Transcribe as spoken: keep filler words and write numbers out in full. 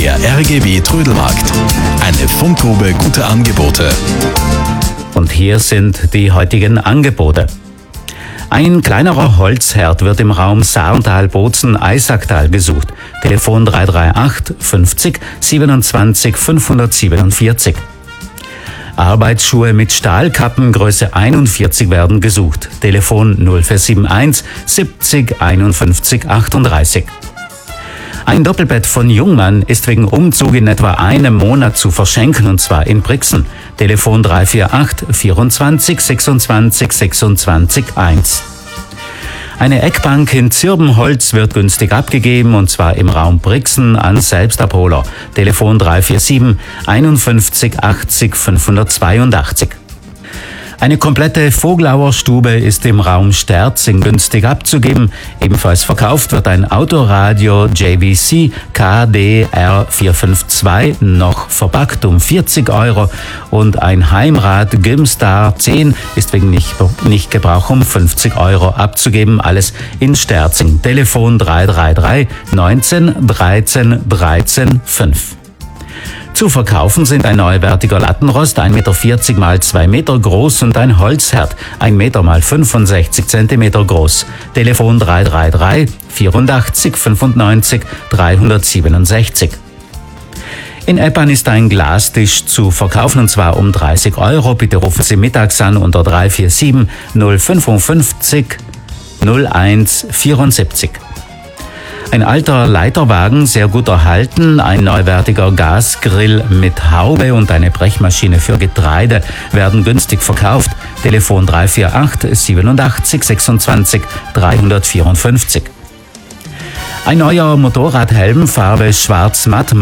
Der R G B Trödelmarkt. Eine Fundgrube guter Angebote. Und hier sind die heutigen Angebote. Ein kleinerer Holzherd wird im Raum Saarntal-Bozen-Eisacktal gesucht. Telefon drei drei acht fünfzig siebenundzwanzig fünfhundertsiebenundvierzig. Arbeitsschuhe mit Stahlkappen Größe einundvierzig werden gesucht. Telefon null vier sieben eins siebzig einundfünfzig achtunddreißig. Ein Doppelbett von Jungmann ist wegen Umzug in etwa einem Monat zu verschenken, und zwar in Brixen. Telefon drei vier acht vierundzwanzig sechsundzwanzig sechsundzwanzig eins. Eine Eckbank in Zirbenholz wird günstig abgegeben, und zwar im Raum Brixen an Selbstabholer. Telefon drei vier sieben einundfünfzig achtzig fünfhundertzweiundachtzig. Eine komplette Vogelauer-Stube ist im Raum Sterzing günstig abzugeben. Ebenfalls verkauft wird ein Autoradio J V C K D R vier fünf zwei, noch verpackt um vierzig Euro. Und ein Heimrad Gymstar zehn ist wegen nicht, nicht Gebrauch um fünfzig Euro abzugeben. Alles in Sterzing. Telefon drei drei drei neunzehn dreizehn dreizehn fünf. Zu verkaufen sind ein neuwertiger Lattenrost, ein Meter vierzig mal zwei Meter groß, und ein Holzherd, ein Meter mal fünfundsechzig Zentimeter groß. Telefon drei drei drei vierundachtzig fünfundneunzig dreihundertsiebenundsechzig. In Eppan ist ein Glastisch zu verkaufen, und zwar um dreißig Euro. Bitte rufen Sie mittags an unter drei vier sieben null fünfundfünfzig null eins vierundsiebzig. Ein alter Leiterwagen, sehr gut erhalten, ein neuwertiger Gasgrill mit Haube und eine Brechmaschine für Getreide werden günstig verkauft. Telefon drei vier acht siebenundachtzig sechsundzwanzig dreihundertvierundfünfzig. Ein neuer Motorradhelm, Farbe schwarz-matt,